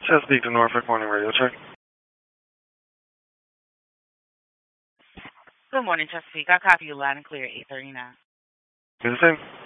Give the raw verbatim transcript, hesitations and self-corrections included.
Chesapeake to Norfolk Morning Radio Check. Good morning, Chesapeake. I copy you loud and clear, eight thirty-nine. Do the same.